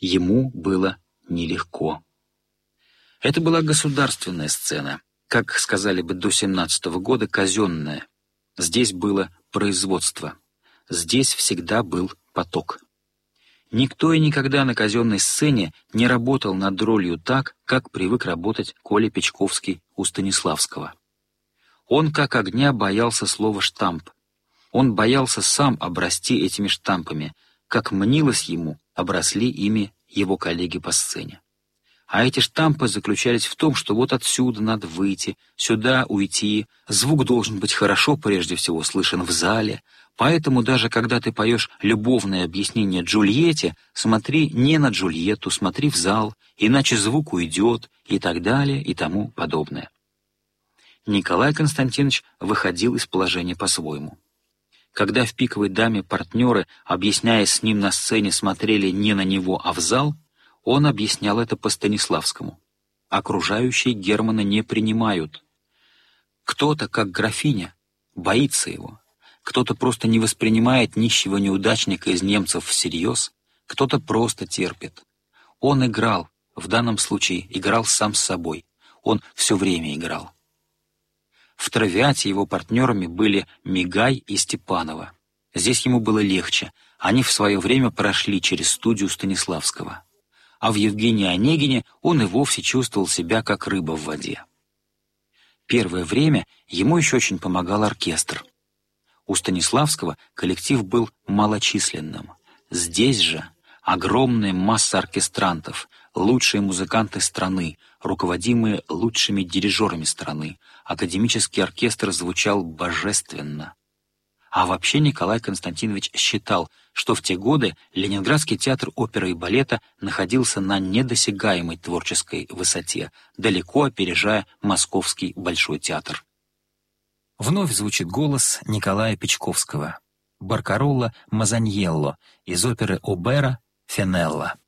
ему было нелегко. Это была государственная сцена, как сказали бы до 17-го года, казенная. Здесь было производство. Здесь всегда был поток. Никто и никогда на казенной сцене не работал над ролью так, как привык работать Коля Печковский у Станиславского. Он как огня боялся слова «штамп». Он боялся сам обрасти этими штампами, как мнилось ему, обросли ими его коллеги по сцене. А эти штампы заключались в том, что вот отсюда надо выйти, сюда уйти, звук должен быть хорошо прежде всего слышен в зале, поэтому даже когда ты поешь любовное объяснение Джульетте, смотри не на Джульетту, смотри в зал, иначе звук уйдет, и так далее, и тому подобное. Николай Константинович выходил из положения по-своему. Когда в «Пиковой даме» партнеры, объясняясь с ним на сцене, смотрели не на него, а в зал, он объяснял это по Станиславскому. Окружающие Германа не принимают. Кто-то, как графиня, боится его. Кто-то просто не воспринимает нищего неудачника из немцев всерьез, кто-то просто терпит. Он играл, в данном случае играл сам с собой. Он все время играл. В «Травиате» его партнерами были Мигай и Степанова. Здесь ему было легче. Они в свое время прошли через студию Станиславского. А в «Евгении Онегине» он и вовсе чувствовал себя как рыба в воде. Первое время ему еще очень помогал оркестр. У Станиславского коллектив был малочисленным. Здесь же огромная масса оркестрантов, лучшие музыканты страны, руководимые лучшими дирижерами страны. Академический оркестр звучал божественно. А вообще Николай Константинович считал, что в те годы Ленинградский театр оперы и балета находился на недосягаемой творческой высоте, далеко опережая Московский Большой театр. Вновь звучит голос Николая Печковского, Баркаролла Мазаньелло из оперы Обера «Фенелла».